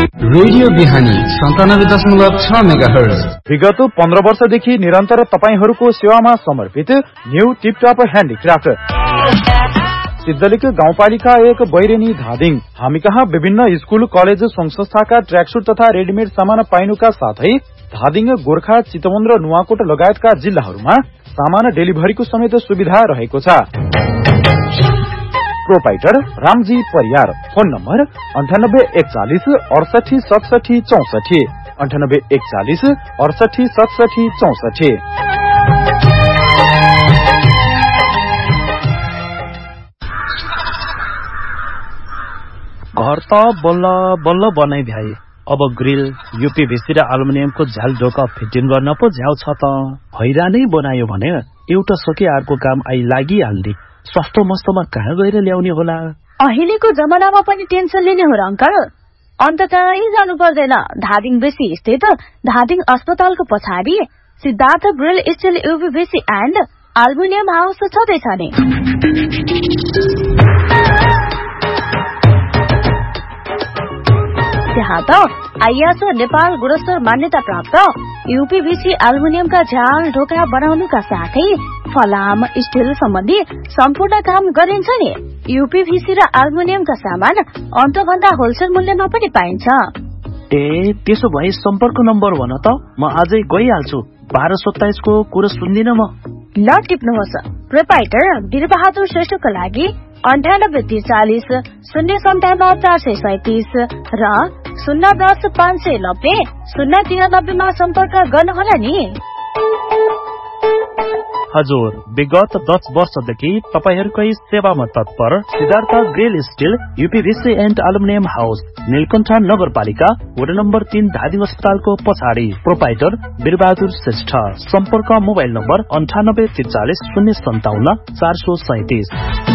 Radio बिहानी 97.6 megahertz. विगत 15 वर्षदेखि निरन्तर तपाईहरूको सेवामा समर्पित न्यू टिपटप ह्यान्डिक्राफ्ट सिद्धलिक गाउँपालिका 1 बैरेनी धादिङ। हामी कहाँ विभिन्न स्कूल कलेज संघ संस्थाका ट्र्याकसुट तथा रेडिमेड सामान पाइनुका साथै धादिङ, गोर्खा, चितवन र नुवाकोट लगायतका जिल्लाहरूमा सामान डेलिभरीको समेत सुविधा रहेको छ। Proprietor Ramji Pariyar. Phone number 9841 68 67 64 9841 68 67 64। घर त बल्ल बल्ल बनाइ भ्याए, अब ग्रिल, यूपीभीसी र एल्युमिनियमको झ्याल ढोका फिटिङ गर्न पो झ्याउ छ त। हैरानै बनायो भने एउटा सके अर्को काम आई लागिहाल्ने। सस्तो मस्तोमा कहाँ गएर ल्याउने होला? अहिलेको जमानामा पनि टेन्सन लिने हो र अंकल? अन्त कहीँ जानु पर्दैन। धादिङ बेसी स्थित धादिङ अस्पतालको पछाडि Siddhartha grill still यूपीभीसी and aluminium house छँदैछ नि। त्यहाँ त आइएसओ नेपाल गुणस्तर मान्यता प्राप्त यूपीभीसी एल्युमिनियमका झ्याल ढोका बनाउनुका साथै फलाम, स्टिल सम्बन्धी सम्पूर्ण काम गरिन्छ नि। यूपीभीसी र एल्युमिनियमका सामान अन्तभन्दा होलसेल मूल्यमा पनि पाइन्छ। ए, त्यसो भए सम्पर्क नम्बर भन त, म आजै गइहाल्छु। 1227 को कुरा सुन्दिन म। ल टिप्नुहोस्। प्रोपाइटर वीरबहादुर श्रेष्ठको लागि 9843 057 437 र 010 590 093 मा सम्पर्क गर्नुहोला नि। हजुर, विगत 10 वर्षदेखि तपाईहरुकै सेवामा तत्पर Siddhartha grill still यूपीभीसी and aluminium house, Neelkanth नगरपालिका, वडा नम्बर 3, धादिङ अस्पतालको पछाडि। प्रोपाइटर वीरबहादुर श्रेष्ठ। सम्पर्क मोबाइल नम्बर 9843 057 437।